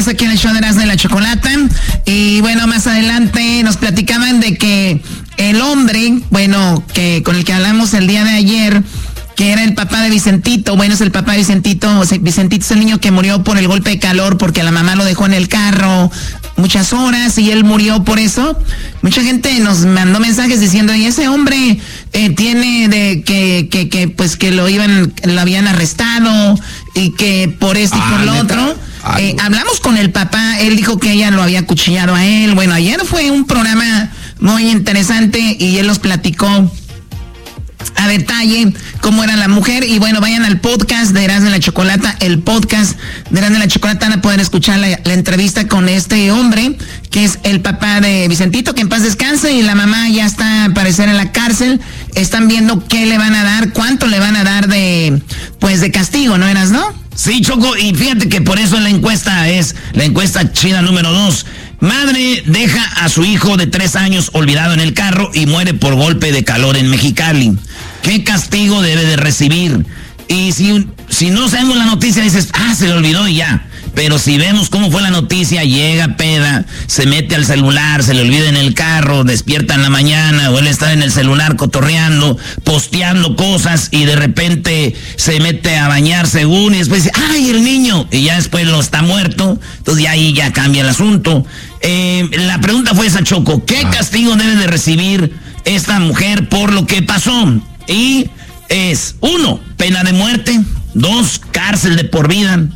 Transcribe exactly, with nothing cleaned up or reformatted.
regreso aquí en el show de Erasmo y la Chocolata. Y bueno, más adelante nos platicaban de que el hombre, bueno, que con el que hablamos el día de ayer, que era el papá de Vicentito, bueno, es el papá de Vicentito, Vicentito es el niño que murió por el golpe de calor porque la mamá lo dejó en el carro muchas horas y él murió por eso. Mucha gente nos mandó mensajes diciendo, y ese hombre eh, tiene de que, que, que, pues que lo iban, lo habían arrestado y que por esto y ah, por lo neta. otro. Eh, hablamos con el papá, él dijo que ella lo había acuchillado a él. Bueno, ayer fue un programa muy interesante y él nos platicó a detalle cómo era la mujer. Y bueno, vayan al podcast de Erasmo y la Chocolata, el podcast de Erasmo y la Chocolata, van a poder escuchar la, la entrevista con este hombre, que es el papá de Vicentito, que en paz descanse, y la mamá ya está a parecer en la cárcel. Están viendo qué le van a dar, cuánto le van a dar de, pues de castigo, ¿no eras, no? Sí, Choco, y fíjate que por eso la encuesta es la encuesta china número dos. Madre deja a su hijo de tres años olvidado en el carro y muere por golpe de calor en Mexicali. ¿Qué castigo debe de recibir? Y si, si no sabemos la noticia, dices, ah, se le olvidó y ya. Pero si vemos cómo fue la noticia, llega peda, se mete al celular, se le olvida en el carro, despierta en la mañana, o él está en el celular cotorreando, posteando cosas, y de repente se mete a bañar según, y después dice, ¡ay, el niño! Y ya después lo está muerto, entonces ya ahí ya cambia el asunto. Eh, la pregunta fue esa, Choco, ¿qué castigo debe de recibir esta mujer por lo que pasó? Y es, uno, pena de muerte, dos, cárcel de por vida,